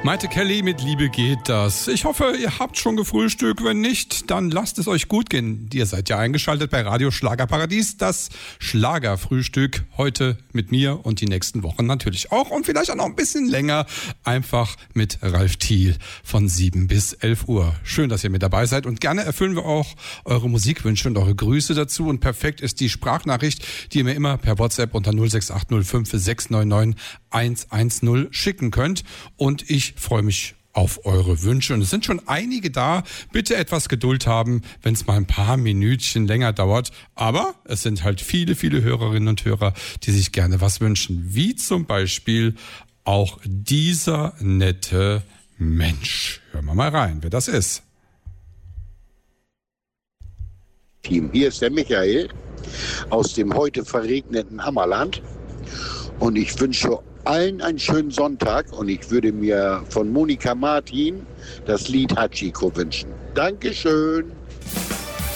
Maite Kelly mit Liebe geht das. Ich hoffe, ihr habt schon gefrühstückt. Wenn nicht, dann lasst es euch gut gehen. Ihr seid ja eingeschaltet bei Radio Schlagerparadies. Das Schlagerfrühstück heute mit mir und die nächsten Wochen natürlich auch. Und vielleicht auch noch ein bisschen länger. Einfach mit Ralf Thiel von 7 bis 11 Uhr. Schön, dass ihr mit dabei seid. Und gerne erfüllen wir auch eure Musikwünsche und eure Grüße dazu. Und perfekt ist die Sprachnachricht, die ihr mir immer per WhatsApp unter 06805 699 110 schicken könnt. Und ich freue mich auf eure Wünsche. Und es sind schon einige da. Bitte etwas Geduld haben, wenn es mal ein paar Minütchen länger dauert. Aber es sind halt viele, viele Hörerinnen und Hörer, die sich gerne was wünschen. Wie zum Beispiel auch dieser nette Mensch. Hören wir mal rein, wer das ist. Team, hier ist der Michael aus dem heute verregneten Hammerland. Und ich wünsche allen einen schönen Sonntag und ich würde mir von Monika Martin das Lied Hachiko wünschen. Dankeschön.